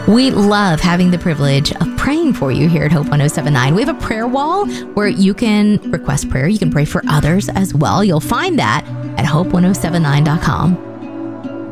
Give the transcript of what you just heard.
We love having the privilege of praying for you here at Hope 1079. We have a prayer wall where you can request prayer. You can pray for others as well. You'll find that at hope1079.com.